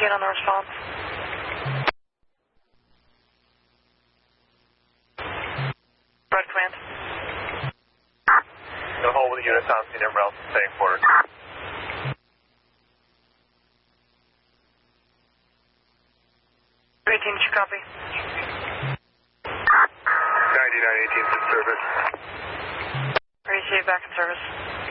on the response. Red Command. No hold with the units on scene, everyone else staying quarters. 18, did you copy? 9918 in service. REC back in service.